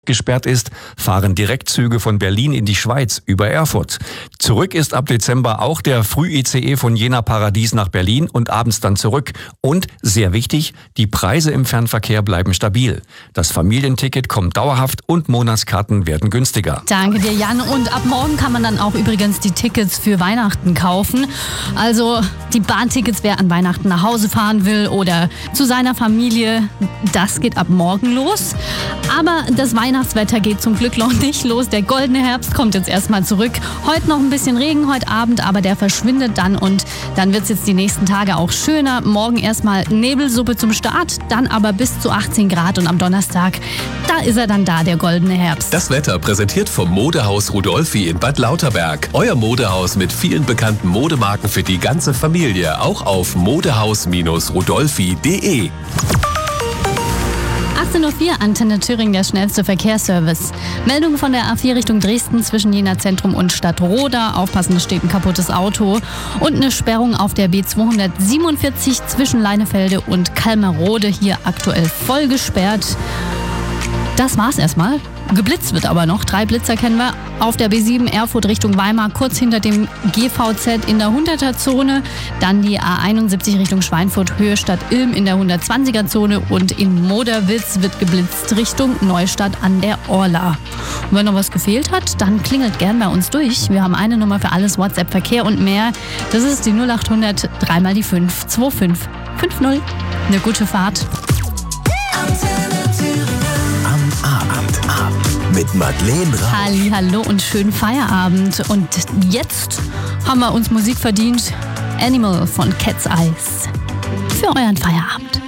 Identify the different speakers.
Speaker 1: gesperrt ist, fahren Direktzüge von Berlin in die Schweiz über Erfurt. Zurück ist ab Dezember auch der Früh-ICE von Jena Paradies nach Berlin und abends dann zurück. Und, sehr wichtig, die Preise im Fernverkehr bleiben stabil. Das Familienticket kommt dauerhaft und Monatskarten werden günstiger.
Speaker 2: Danke dir, Jan. Und ab morgen kann man dann auch übrigens die Tickets für Weihnachten kaufen. Also die Bahntickets, wer an Weihnachten nach Hause fahren will oder zu seiner Familie, das geht ab morgen los. Aber das Weihnachtswetter geht zum Glück noch nicht los. Der goldene Herbst kommt jetzt erstmal zurück. Heute noch ein bisschen Regen, heute Abend, aber der verschwindet dann und dann wird es jetzt die nächsten Tage auch schöner. Morgen erstmal Nebelsuppe zum Start, dann aber bis zu 18 Grad und am Donnerstag, da ist er dann da, der goldene Herbst.
Speaker 3: Das Wetter präsentiert vom Modehaus Rudolphi in Bad Lauterberg. Euer Modehaus mit vielen bekannten Modemarken für die ganze Familie, auch auf modehaus-rudolphi.de.
Speaker 2: 18.04 Uhr, Antenne Thüringen, der schnellste Verkehrsservice. Meldung von der A4 Richtung Dresden zwischen Jena Zentrum und Stadtroda. Aufpassen, es steht ein kaputtes Auto. Und eine Sperrung auf der B247 zwischen Leinefelde und Kalmerode. Hier aktuell voll gesperrt. Das war's erstmal. Geblitzt wird aber noch. 3 Blitzer kennen wir. Auf der B7 Erfurt Richtung Weimar, kurz hinter dem GVZ in der 100er-Zone. Dann die A71 Richtung Schweinfurt, Höhe Stadt Ilm in der 120er-Zone. Und in Moderwitz wird geblitzt Richtung Neustadt an der Orla. Und wenn noch was gefehlt hat, dann klingelt gern bei uns durch. Wir haben eine Nummer für alles, WhatsApp, Verkehr und mehr. Das ist die 0800 3 mal die 5 25 50. Eine gute Fahrt.
Speaker 3: Mit Madeleine Rauch.
Speaker 2: Hallo und schönen Feierabend. Und jetzt haben wir uns Musik verdient. Animal von Cat's Eyes. Für euren Feierabend.